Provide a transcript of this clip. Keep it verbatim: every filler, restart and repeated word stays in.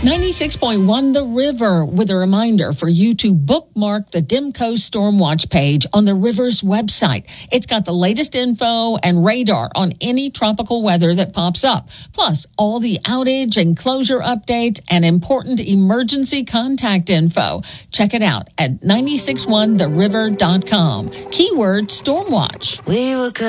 ninety-six point one The River, with a reminder for you to bookmark the Dimco Stormwatch page on the River's website. It's got the latest info and radar on any tropical weather that pops up, plus all the outage and closure updates and important emergency contact info. Check it out at nine six one the river dot com. Keyword Stormwatch. We were good.